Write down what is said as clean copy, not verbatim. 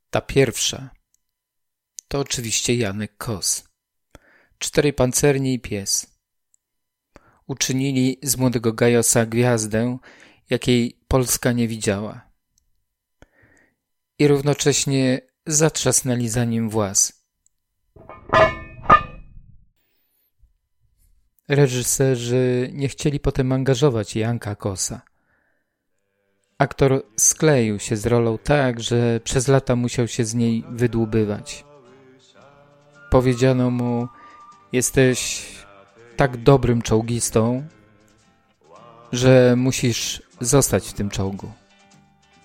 Ta pierwsza to oczywiście Janek Kos. 4 pancerni i pies. Uczynili z młodego Gajosa gwiazdę, jakiej Polska nie widziała. I równocześnie zatrzasnęli za nim włas. Reżyserzy nie chcieli potem angażować Janka Kosa. Aktor skleił się z rolą tak, że przez lata musiał się z niej wydłubywać. Powiedziano mu: jesteś tak dobrym czołgistą, że musisz zostać w tym czołgu.